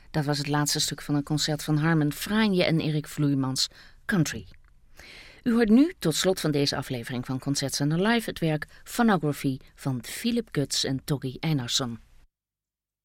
Dat was het laatste stuk van een concert van Harmen Franje en Erik Vloeimans, Country. U hoort nu, tot slot van deze aflevering van Concertzender Live, het werk Phonography van Philip Guts en Toggy Einarsson.